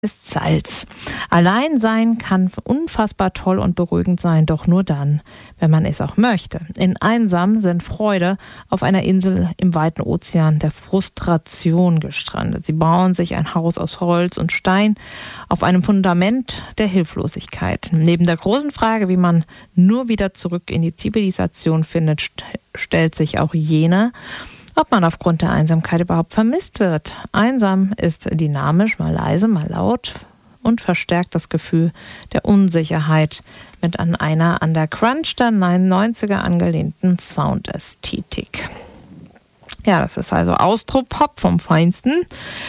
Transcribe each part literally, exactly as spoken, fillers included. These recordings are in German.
ist Salz. Alleinsein kann unfassbar toll und beruhigend sein, doch nur dann, wenn man es auch möchte. In Einsam sind Freude auf einer Insel im weiten Ozean der Frustration gestrandet. Sie bauen sich ein Haus aus Holz und Stein auf einem Fundament der Hilflosigkeit. Neben der großen Frage, wie man nur wieder zurück in die Zivilisation findet, st- stellt sich auch jene, ob man aufgrund der Einsamkeit überhaupt vermisst wird. Einsam ist dynamisch, mal leise, mal laut und verstärkt das Gefühl der Unsicherheit mit an einer an der Crunch der neunziger angelehnten Soundästhetik. Ja, das ist also Austropop vom Feinsten.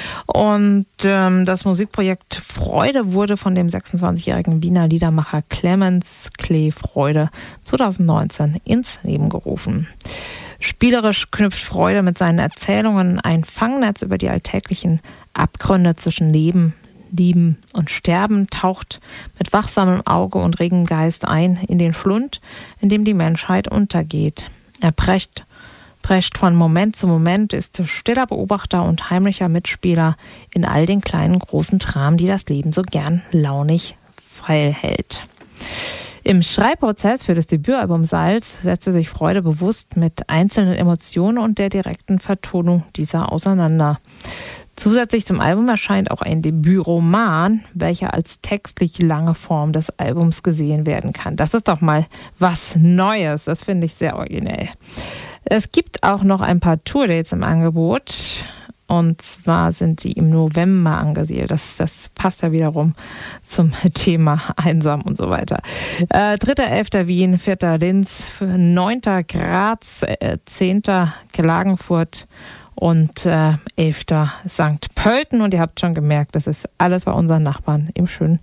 Und ähm, das Musikprojekt Freude wurde von dem sechsundzwanzigjährigen Wiener Liedermacher Clemens Klee Freude zweitausendneunzehn ins Leben gerufen. Spielerisch knüpft Freude mit seinen Erzählungen ein Fangnetz über die alltäglichen Abgründe zwischen Leben, Lieben und Sterben, taucht mit wachsamem Auge und regem Geist ein in den Schlund, in dem die Menschheit untergeht. Er prescht, prescht von Moment zu Moment, ist stiller Beobachter und heimlicher Mitspieler in all den kleinen, großen Dramen, die das Leben so gern launig feilhält. Im Schreibprozess für das Debütalbum Salz setzte sich Freude bewusst mit einzelnen Emotionen und der direkten Vertonung dieser auseinander. Zusätzlich zum Album erscheint auch ein Debütroman, welcher als textlich lange Form des Albums gesehen werden kann. Das ist doch mal was Neues, das finde ich sehr originell. Es gibt auch noch ein paar Tourdates im Angebot. Und zwar sind sie im November angesiedelt. Das, das passt ja wiederum zum Thema Einsam und so weiter. Äh, dritter elfter Wien, vierter Linz, neunter Graz, äh, zehnter Klagenfurt und äh, elfter Sankt Pölten. Und ihr habt schon gemerkt, das ist alles bei unseren Nachbarn im schönen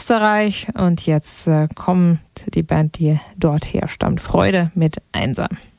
Österreich. Und jetzt äh, kommt die Band, die dort herstammt. Freude mit Einsam.